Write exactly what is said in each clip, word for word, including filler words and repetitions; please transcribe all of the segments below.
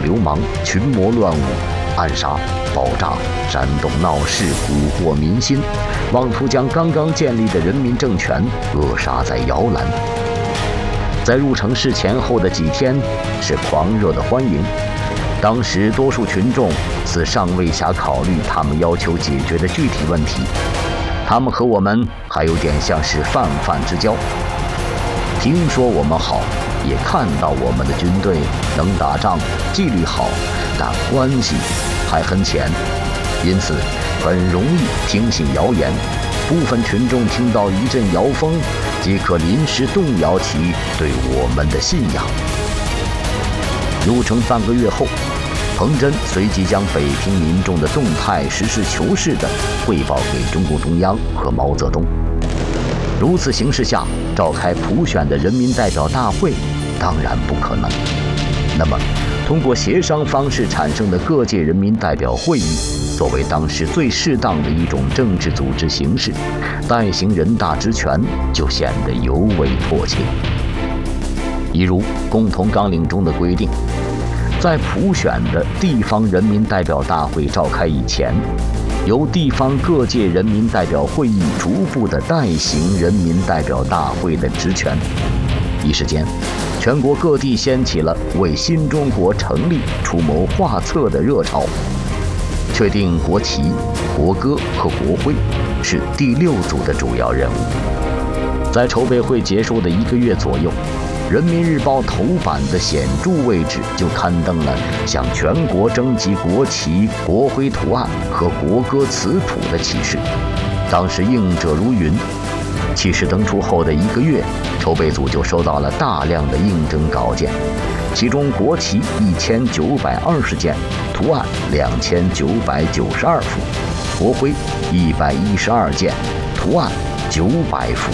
流氓，群魔乱舞，暗杀、爆炸、煽动闹事，蛊惑民心，妄图将刚刚建立的人民政权扼杀在摇篮。在入城市前后的几天，是狂热的欢迎。当时多数群众似尚未暇考虑他们要求解决的具体问题，他们和我们还有点像是泛泛之交。听说我们好，也看到我们的军队能打仗，纪律好，但关系还很浅，因此很容易听信谣言。部分群众听到一阵谣风，即可临时动摇起对我们的信仰。入城半个月后，彭真随即将北平民众的动态实事求是地汇报给中共中央和毛泽东。如此形势下，召开普选的人民代表大会当然不可能。那么，通过协商方式产生的各界人民代表会议，作为当时最适当的一种政治组织形式，代行人大职权就显得尤为迫切。一如共同纲领中的规定，在普选的地方人民代表大会召开以前，由地方各界人民代表会议逐步地代行人民代表大会的职权。一时间，全国各地掀起了为新中国成立出谋划策的热潮。确定国旗、国歌和国徽是第六组的主要任务。在筹备会结束的一个月左右，人民日报头版的显著位置就刊登了向全国征集国旗、国徽图案和国歌词谱的启事。当时应者如云。启事登出后的一个月，筹备组就收到了大量的应征稿件，其中国旗一千九百二十件，图案两千九百九十二幅，国徽一百一十二件，图案九百幅。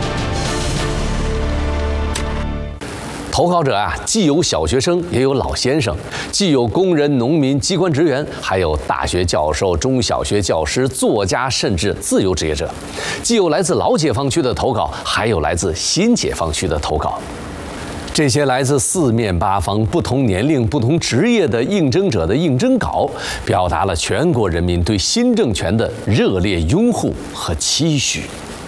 投稿者啊，既有小学生，也有老先生，既有工人、农民、机关职员，还有大学教授、中小学教师、作家，甚至自由职业者。既有来自老解放区的投稿，还有来自新解放区的投稿。这些来自四面八方、不同年龄、不同职业的应征者的应征稿，表达了全国人民对新政权的热烈拥护和期许。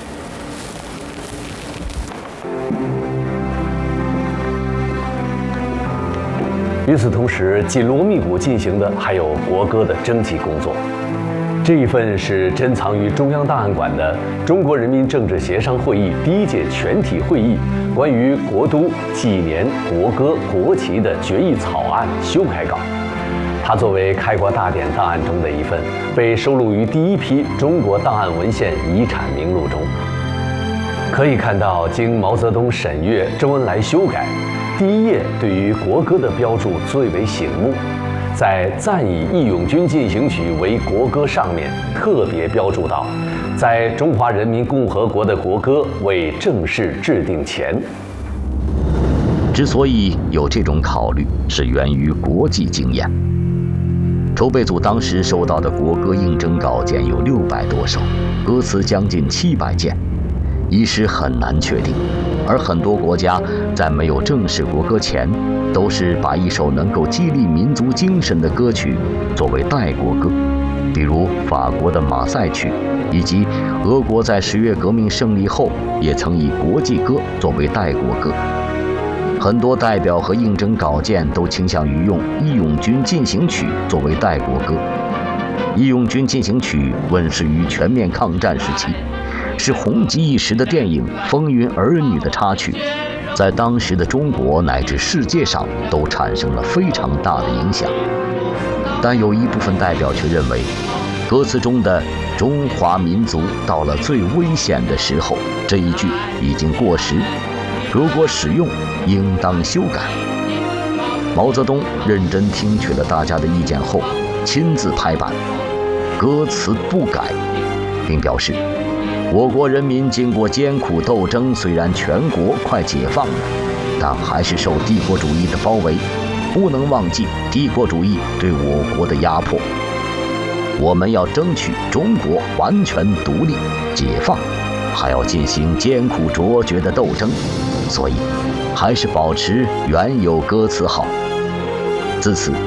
与此同时，紧锣密鼓进行的还有国歌的征集工作。这一份是珍藏于中央档案馆的中国人民政治协商会议第一届全体会议关于国都、纪年、国歌、国旗的决议草案修改稿。它作为开国大典档案中的一份，被收录于第一批中国档案文献遗产名录中。可以看到，经毛泽东审阅、周恩来修改。第一页对于国歌的标注最为醒目，在暂以《义勇军进行曲》为国歌上面特别标注到，在中华人民共和国的国歌未正式制定前。 之所以有这种考虑，是源于国际经验。筹备组当时收到的国歌应征稿件有六百多首，歌词将近七百件，一时很难确定。而很多国家在没有正式国歌前，都是把一首能够激励民族精神的歌曲作为代国歌，比如法国的马赛曲，以及俄国在十月革命胜利后也曾以国际歌作为代国歌。很多代表和应征稿件都倾向于用《义勇军进行曲》作为代国歌。《义勇军进行曲》问世于全面抗战时期，是红极一时的电影《风云儿女》的插曲，在当时的中国乃至世界上都产生了非常大的影响。但有一部分代表却认为，歌词中的“中华民族到了最危险的时候”这一句已经过时，如果使用，应当修改。毛泽东认真听取了大家的意见后，亲自拍板，歌词不改，并表示，我国人民经过艰苦斗争，虽然全国快解放了，但还是受帝国主义的包围，不能忘记帝国主义对我国的压迫。我们要争取中国完全独立解放，还要进行艰苦卓绝的斗争，所以还是保持原有歌词好。自此，